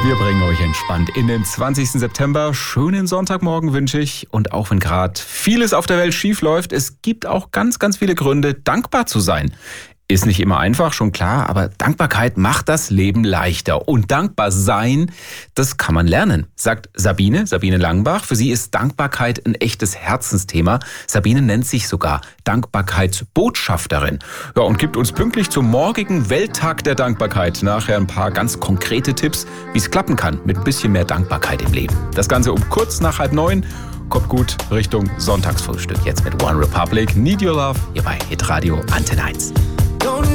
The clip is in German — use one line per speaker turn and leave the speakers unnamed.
Wir bringen euch entspannt in den 20. September. Schönen Sonntagmorgen wünsche ich. Und auch wenn gerade vieles auf der Welt schief läuft, es gibt auch ganz, ganz viele Gründe, dankbar zu sein. Ist nicht immer einfach, schon klar, aber Dankbarkeit macht das Leben leichter. Und dankbar sein, das kann man lernen, sagt Sabine Langenbach. Für sie ist Dankbarkeit ein echtes Herzensthema. Sabine nennt sich sogar Dankbarkeitsbotschafterin. Ja, und gibt uns pünktlich zum morgigen Welttag der Dankbarkeit nachher ein paar ganz konkrete Tipps, wie es klappen kann mit ein bisschen mehr Dankbarkeit im Leben. Das Ganze um kurz nach 8:30. Kommt gut Richtung Sonntagsfrühstück. Jetzt mit One Republic, Need Your Love, hier bei Hitradio Antenne 1.